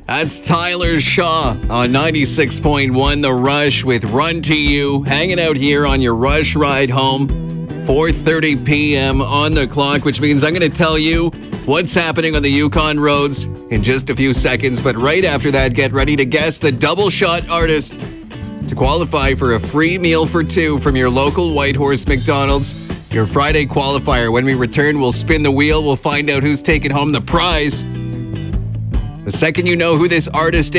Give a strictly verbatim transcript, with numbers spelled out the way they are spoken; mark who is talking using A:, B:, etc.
A: That's Tyler Shaw on ninety-six point one The Rush with Run to You, hanging out here on your Rush ride home. four thirty p.m. on the clock, which means I'm going to tell you what's happening on the Yukon roads in just a few seconds. But right after that, get ready to guess the double shot artist to qualify for a free meal for two from your local Whitehorse McDonald's. Your Friday qualifier. When we return, we'll spin the wheel. We'll find out who's taking home the prize. The second you know who this artist is,